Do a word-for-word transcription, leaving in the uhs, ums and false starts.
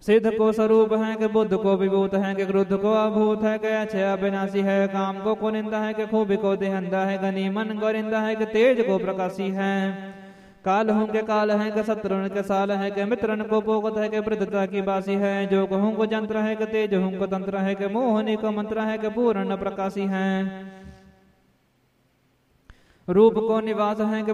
सिद्ध को स्वरूप है कि बुद्ध को विभूत है कि क्रुद्ध को अभूत है कि अक्षय अविनाशी है। काम को कुनिंदा है कि खूबी को देहंदा है। गनी मन गोरिंदा है कि तेज को प्रकाशी है। काल हूँ के काल है कि शत्रुन के साल है कि मित्रन को पोगत है कि वृद्धता की बासी है। जो कहूँ को जंत्र है कि तेज हूँ को तंत्र है कि मोहनी को मंत्र है कि पूर्ण प्रकाशी है। रूप को निवास है कि